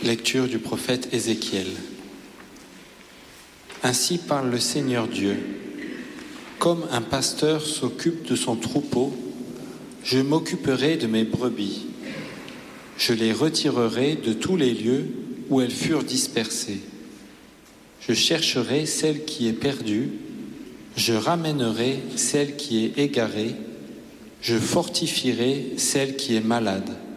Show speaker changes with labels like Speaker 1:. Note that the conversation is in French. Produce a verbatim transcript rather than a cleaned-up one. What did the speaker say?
Speaker 1: Lecture du prophète Ézéchiel. Ainsi parle le Seigneur Dieu. Comme un pasteur s'occupe de son troupeau, je m'occuperai de mes brebis. Je les retirerai de tous les lieux où elles furent dispersées. Je chercherai celle qui est perdue, je ramènerai celle qui est égarée, je fortifierai celle qui est malade.